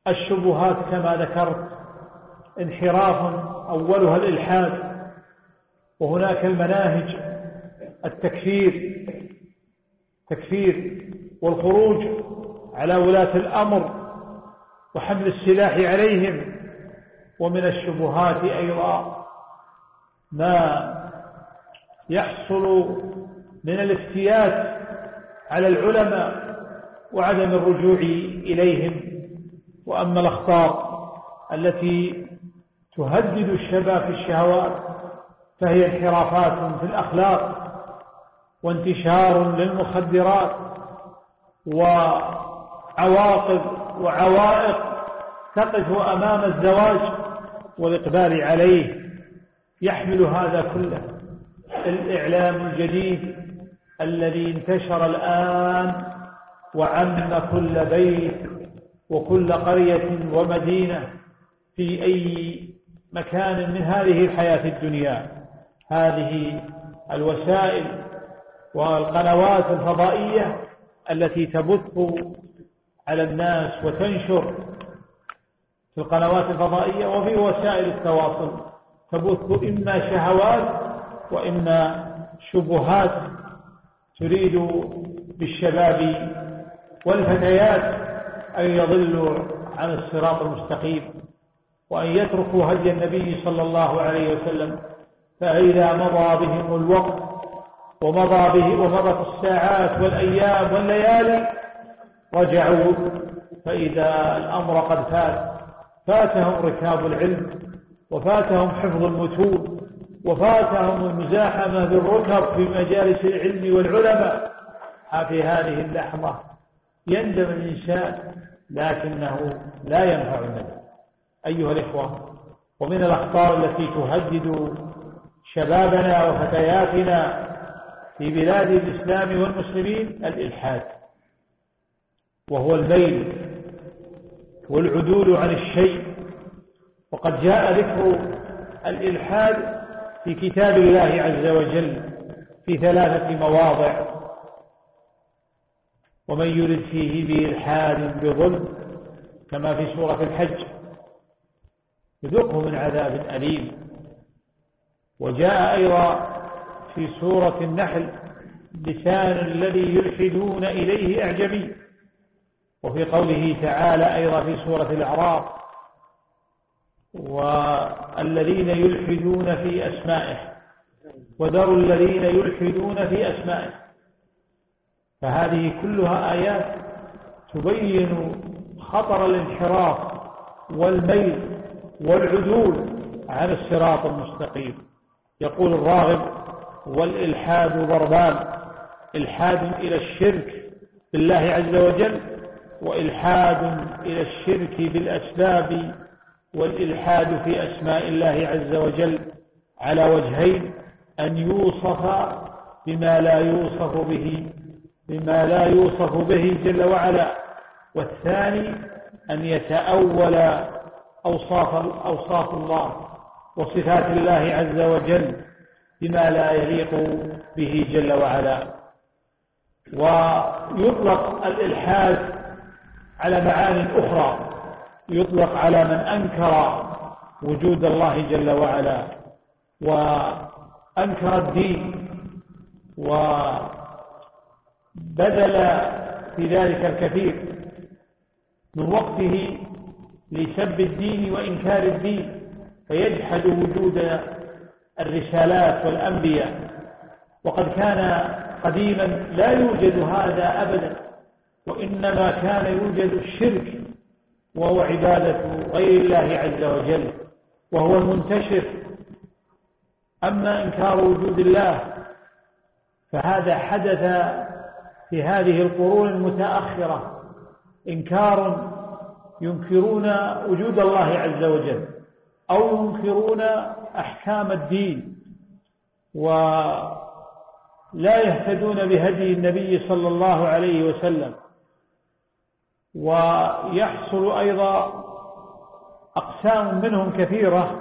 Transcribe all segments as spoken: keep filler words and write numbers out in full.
الشبهات كما ذكرت انحراف أولها الإلحاد، وهناك المناهج التكفير تكفير والخروج على ولاة الأمر وحمل السلاح عليهم. ومن الشبهات أيضا ما يحصل من الافتيات على العلماء وعدم الرجوع إليهم. وأما الأخطار التي تهدد الشباب في الشهوات فهي انحرافات في الأخلاق وانتشار للمخدرات وعواقب وعوائق تقف أمام الزواج والإقبال عليه. يحمل هذا كله الإعلام الجديد الذي انتشر الآن وعم كل بيت وكل قرية ومدينة في أي مكان من هذه الحياة الدنيا. هذه الوسائل والقنوات الفضائية التي تبث على الناس وتنشر في القنوات الفضائية وفي وسائل التواصل تبث إما شهوات وإما شبهات تريد بالشباب والفتيات أن يضلوا عن الصراط المستقيم وأن يتركوا هدي النبي صلى الله عليه وسلم. فإذا مضى بهم الوقت ومضى به ومضت الساعات والأيام والليالي رجعوا فإذا الأمر قد فات، فاتهم ركاب العلم وفاتهم حفظ المتون وفاتهم المزاحمة بالركب في مجالس العلم والعلماء. في هذه اللحظة يندم الإنسان لكنه لا ينفع الندم. أيها الإخوة، ومن الأخطار التي تهدد شبابنا وفتياتنا في بلاد الإسلام والمسلمين الإلحاد، وهو الميل والعدول عن الشيء. وقد جاء ذكر الإلحاد في كتاب الله عز وجل في ثلاثة مواضع: ومن يرد فيه بإلحاد بظلم، كما في سورة الحج، يذقه من عذاب أليم. وجاء أيضا في سورة النحل: لسان الذي يلحدون إليه أعجمي. وفي قوله تعالى أيضا في سورة الأعراف: والذين يلحدون في أسمائه وذروا الذين يلحدون في أسمائه. فهذه كلها آيات تبين خطر الانحراف والميل والعدول عن الصراط المستقيم. يقول الراغب: والإلحاد ضربان: إلحاد إلى الشرك بالله عز وجل، وإلحاد إلى الشرك بالأسباب، والإلحاد في أسماء الله عز وجل على وجهين: أن يوصف بما لا يوصف به بما لا يوصف به جل وعلا، والثاني أن يتأول أوصاف أوصاف الله وصفات الله عز وجل بما لا يليق به جل وعلا. ويطلق الإلحاد على معاني أخرى، يطلق على من أنكر وجود الله جل وعلا وأنكر الدين وبذل في ذلك الكثير من وقته لسب الدين وإنكار الدين، فيجحد وجود الرسالات والأنبياء. وقد كان قديما لا يوجد هذا أبدا، وإنما كان يوجد الشرك وهو عبادة غير الله عز وجل، وهو المنتشر. أما إنكار وجود الله فهذا حدث في هذه القرون المتأخرة، إنكار ينكرون وجود الله عز وجل أو ينكرون أحكام الدين ولا يهتدون بهدي النبي صلى الله عليه وسلم. ويحصل أيضا أقسام منهم كثيرة،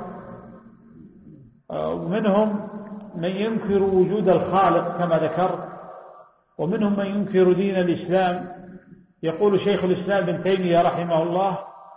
ومنهم من ينكر وجود الخالق كما ذكرت، ومنهم من ينكر دين الإسلام. يقول شيخ الإسلام ابن تيمية رحمه الله: